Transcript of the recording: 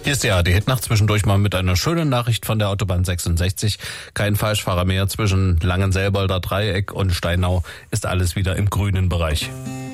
Hier ist die ARD-Hitnacht, zwischendurch mal mit einer schönen Nachricht von der Autobahn 66. Kein Falschfahrer mehr zwischen Langenselbolder Dreieck und Steinau, ist alles wieder im grünen Bereich.